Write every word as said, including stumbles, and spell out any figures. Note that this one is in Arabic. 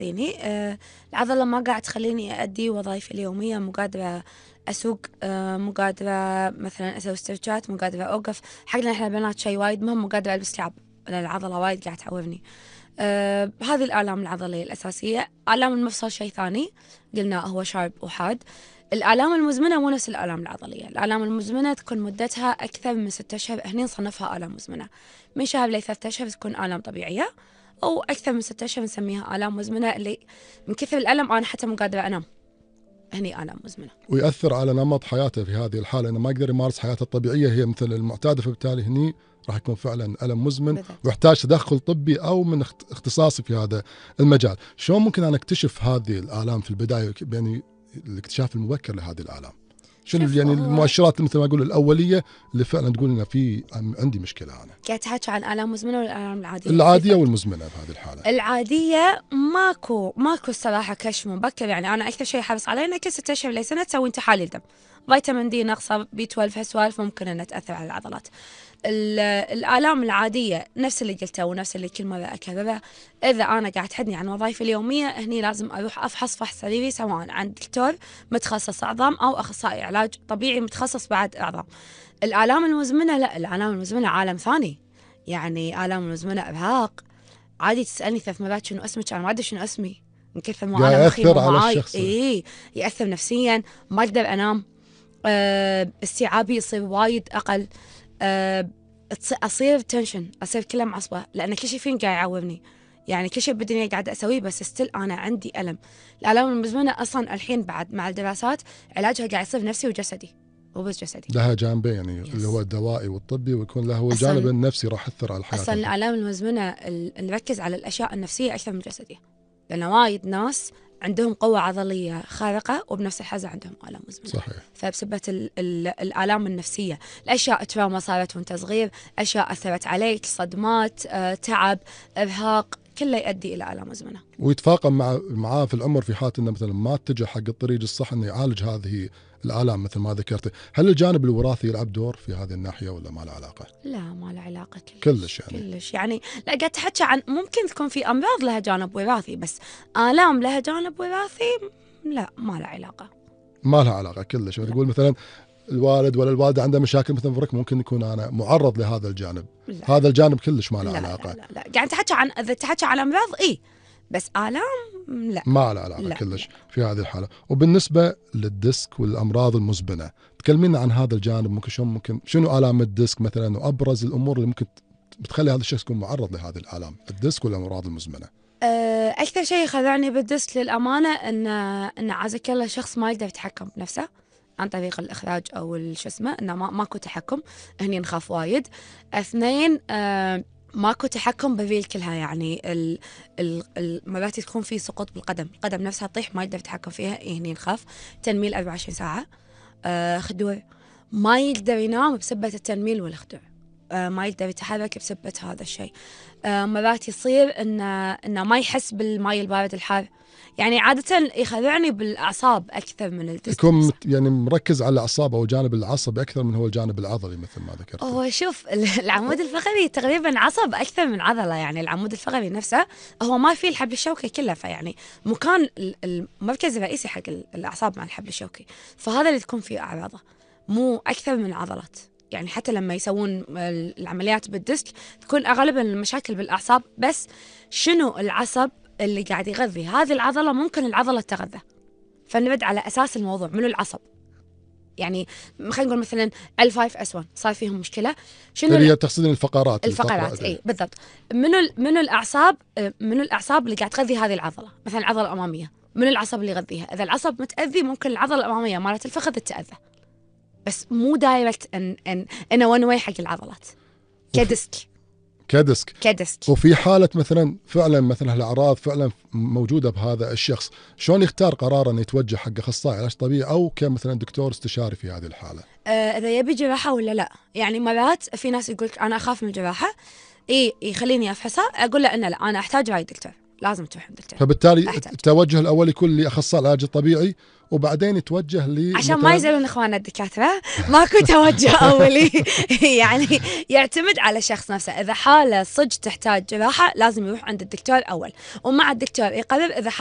فيني. آه العضلة ما قاعد تخليني أؤدي وظائفي اليومية، مو قادرة أسوق، آه مو قادرة مثلا أسوي استرتشات، مو قادرة أوقف. حقنا إحنا البنات شيء وايد مهم، مو قادرة ألبس لعب لأن العضلة وايد قاعد تعورني. آه هذه الآلام العضلية الأساسية. آلام المفصل شيء ثاني قلنا هو شارب وحاد. الآلام المزمنة مو نفس الآلام العضلية. الآلام المزمنة تكون مدتها أكثر من ستة أشهر، هني نصنفها آلام مزمنة. من شهر لثلاثة أشهر تكون آلام طبيعية، أو أكثر من ستة أشهر نسميها آلام مزمنة، اللي من كثر الألم أنا حتى مو قادرة أنام، هني آلام مزمنة. ويأثر على نمط حياته في هذه الحالة، إنه ما يقدر يمارس حياته الطبيعية هي مثل المعتادة، فبالتالي هني راح يكون فعلا ألم مزمن بالضبط. ويحتاج تدخل طبي أو من اختصاصي في هذا المجال. شلون ممكن أنا أكتشف هذه الآلام في البداية، يعني الاكتشاف المبكر لهذه الآلام؟ شنو يعني المؤشرات مثل ما أقول الأولية اللي فعلا تقول لنا في عندي مشكلة؟ أنا قاعد تحكي عن آلام مزمنة ولا الآلام العادية؟ العادية والمزمنة في هذه الحالة. العادية ماكو ماكو الصراحة كشف مبكر. يعني أنا أكثر شيء حرص عليه إنه كل ستة أشهر لسنة تسوين تحاليل دم، فيتامين دي نقصة، بي اثنا عشر، هالسوالف ممكن أنها تأثر على العضلات. الآلام العادية نفس اللي قلته ونفس اللي كل مرة أكرره. إذا أنا قاعد تحدني عن وظائفي اليومية، هني لازم أروح أفحص فحص سريري سواء عند دكتور متخصص أعظام أو أخصائي علاج طبيعي متخصص بعد أعظام. الآلام المزمنة لا، الآلام المزمنة عالم ثاني. يعني آلام المزمنة إرهاق. عادي تسألني ثلاث مرات شنو اسمك، أنا ما أدري شنو اسمي من كثر ما أنا مخي مو معاي. إيه يأثر نفسيا، ما أقدر أنام، أه استيعابي يصير وايد أقل، أه أصير تنشن، أصير كلها معصبة لأن كل شيء فين قاعد يعورني. يعني كل شيء بالدنيا قاعد أسويه بس ستيل أنا عندي ألم. الآلام المزمنة أصلا الحين بعد مع الدراسات علاجها قاعد يصير نفسي وجسدي، مو بس جسدي. لها جانبين يعني yes. اللي هو الدوائي والطبي، ويكون له الجانب النفسي راح يأثر على الحياة. أصلا الآلام المزمنة نركز على الأشياء النفسية أكثر من الجسدية، لأن وايد ناس عندهم قوة عضلية خارقة وبنفس الحزة عندهم آلام مزمنة. صحيح. فبسبة ال ال الآلام النفسية، الأشياء تراما صارت وانت صغير، أشياء أثرت عليك، صدمات، آه، تعب، إرهاق، كله يؤدي إلى آلام مزمنة. ويتفاقم مع معاه في العمر في حالة إنه مثلا ما اتجه حق الطريق الصح إنه يعالج هذه الآلام مثل ما ذكرت. هل الجانب الوراثي يلعب دور في هذه الناحية ولا ما له علاقة؟ لا ما له علاقة كلش. كلش يعني كلش يعني لا، قاعد تحكي عن ممكن تكون في أمراض لها جانب وراثي، بس آلام لها جانب وراثي لا، ما له علاقة. ما لها علاقة كلش. تقول مثلا الوالد ولا الوالدة عنده مشاكل مثلا فرق، ممكن يكون أنا معرض لهذا الجانب. لا. هذا الجانب كلش ما له لا علاقة. لا لا, لا. قاعد تحكي عن إذا تحكي عن أمراض إيه، بس آلام لا، ما له علاقة لا. كلش في هذه الحالة. وبالنسبة للديسك والأمراض المزمنة، تكلمينا عن هذا الجانب. ممكن شو ممكن شنو آلام الديسك مثلا، وأبرز الأمور اللي ممكن بتخلي هذا الشخص يكون معرض لهذه الآلام، الديسك والأمراض المزمنة؟ أكثر شيء خذعني بالديسك للأمانة إن إن عزك الله شخص ما يقدر يتحكم بنفسه عن طريق الإخراج أو شو اسمه، إنه ما ماكو تحكم، هني نخاف وايد. اثنين، أه ماكو تحكم بالريل كلها. يعني ال ال مرات تكون في سقوط بالقدم، القدم نفسها تطيح ما يقدر يتحكم فيها، إيه هني نخاف. تنميل أربعة وعشرين ساعة. أه خدوع، ما يقدر ينام بسبة التنميل والخدوع، أه ما يقدر يتحرك بسبة هذا الشيء. أه مرات يصير إنه إنه ما يحس بالماء البارد الحار. يعني عادة يخدعني بالأعصاب أكثر من الديسك. يكون يعني مركز على الأعصاب أو جانب العصبي أكثر من هو الجانب العضلي مثل ما ذكرت. هو شوف العمود الفقري تقريبا عصب أكثر من عضلة. يعني العمود الفقري نفسه هو ما فيه الحبل الشوكي كله، فيعني مكان المركز الرئيسي حق الأعصاب مع الحبل الشوكي، فهذا اللي تكون فيه أعراضه، مو أكثر من عضلات. يعني حتى لما يسوون العمليات بالديسك تكون أغلبا المشاكل بالأعصاب، بس شنو العصب اللي قاعد يغذي هذه العضلة، ممكن العضلة تغذى، فنبدأ على أساس الموضوع منو العصب. يعني خلينا نقول مثلا ال خمسة اس واحد صار فيهم مشكلة، شنو اللي هي تقصدين الفقرات الفقرات اي بالضبط. منو منو الأعصاب منو الأعصاب اللي قاعد تغذي هذه العضلة، مثلا العضلة الأمامية منو العصب اللي يغذيها. إذا العصب متأذي ممكن العضلة الأمامية مالت الفخذ تتأذى، بس مو دايركت ان ان ان ون واي حق العضلات. كديسك كديسك كديسك وفي حالة مثلا فعلا مثلا الأعراض فعلا موجودة بهذا الشخص، شلون يختار قرار أن يتوجه حق أخصائي علاج طبيعي أو كمثلا دكتور استشاري في هذه الحالة؟ آه إذا يبي جراحة ولا لا. يعني مرات في ناس يقولك أنا أخاف من الجراحة، إيه يخليني أفحصها، أقول له إن لا، أنا أحتاج رأي دكتور. لازم تروح عند دكتور. فبالتالي أحتاج. التوجه الاول يكون لاخصائي العلاج الطبيعي، وبعدين يتوجه ل عشان ما يزعلون اخواننا الدكاتره، ماكو توجه اولي. يعني يعتمد على شخص نفسه، اذا حاله صدق تحتاج جراحه لازم يروح عند الدكتور اول، ومع الدكتور يقرر اذا